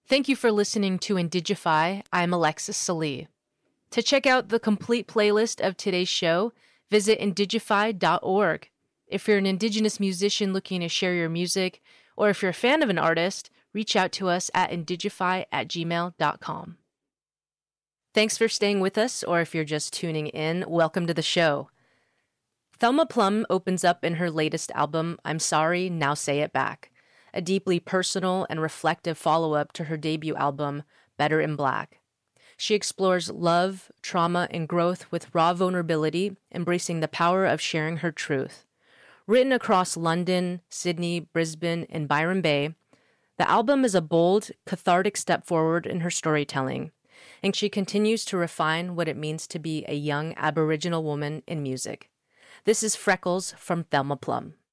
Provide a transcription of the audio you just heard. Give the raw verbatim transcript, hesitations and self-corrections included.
Thank you for listening to Indigify. I'm Alexis Salee. To check out the complete playlist of today's show, visit indigify dot org. If you're an Indigenous musician looking to share your music, or if you're a fan of an artist, reach out to us at indigify at gmail dot com. Thanks for staying with us, or if you're just tuning in, welcome to the show. Thelma Plum opens up in her latest album, I'm Sorry, Now Say It Back, a deeply personal and reflective follow-up to her debut album, Better in Black. She explores love, trauma, and growth with raw vulnerability, embracing the power of sharing her truth. Written across London, Sydney, Brisbane, and Byron Bay, the album is a bold, cathartic step forward in her storytelling, and she continues to refine what it means to be a young Aboriginal woman in music. This is Freckles from Thelma Plum.